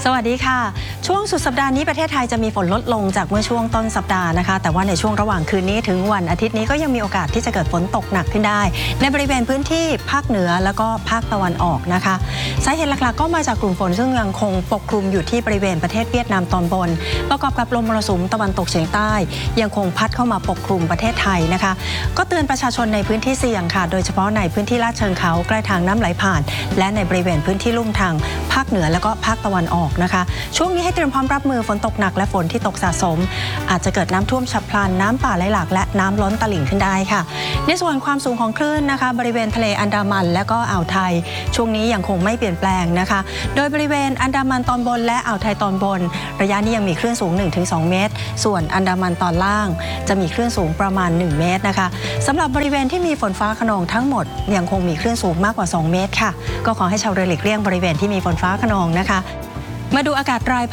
สวัสดีค่ะช่วงสุดสัปดาห์นี้ประเทศไทยจะมีฝนลดลงจากเมื่อช่วงต้นสัปดาห์นะคะแต่ว่าในช่วงระหว่างคืนนี้ถึงวันอาทิตย์นี้ก็ยังมีโอกาสที่จะเกิดฝนตกหนักขึ้นได้ในบริเวณพื้นที่ภาคเหนือแล้วก็ภาคตะวันออกนะคะสาเหตุหลักๆก็มาจากกลุ่มฝนซึ่งยังคงปกคลุมอยู่ที่บริเวณประเทศเวียดนามตอนบนประกอบกับลมมรสุมตะวันตกเฉียงใต้ยังคงพัดเข้ามาปกคลุมประเทศไทยนะคะก็เตือนประชาชนในพื้นที่เสี่ยงค่ะโดยเฉพาะในพื้นที่ลาดเชิงเขาใกล้ทางน้ำไหลผ่านและในบริเวณพื้นที่ลุ่มทางภาคเหนือแล้วก็ภาคตะวันออกนะคะช่วงนี้ให้เตรียมพร้อมรับมือฝนตกหนักและฝนที่ตกสะสมอาจจะเกิดน้ำท่วมฉับพลันน้ำป่าไหลหลากและน้ำล้นตลิ่งขึ้นได้ค่ะในส่วนความสูงของคลื่นนะคะบริเวณทะเลอันดามันและก็อ่าวไทยช่วงนี้ยังคงไม่เปลี่ยนแปลงนะคะโดยบริเวณอันดามันตอนบนและอ่าวไทยตอนบนระยะนี้ยังมีคลื่นสูง 1-2 เมตรส่วนอันดามันตอนล่างจะมีคลื่นสูงประมาณ1เมตรนะคะสำหรับบริเวณที่มีฝนฟ้าคะนองทั้งหมดยังคงมีคลื่นสูงมากกว่า2เมตรค่ะก็ขอให้ชาวเรือหลีกเลี่ยงบริเวณที่มีฝนฟ้าคะนองนะคะมาดูอากาศราย